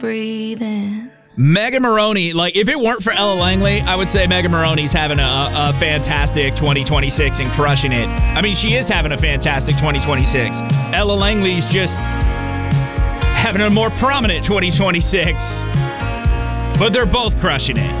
breathing. Megan Moroney, like, if it weren't for Ella Langley, I would say Megan Moroney's having a fantastic 2026 and crushing it. I mean, she is having a fantastic 2026. Ella Langley's just having a more prominent 2026. But they're both crushing it.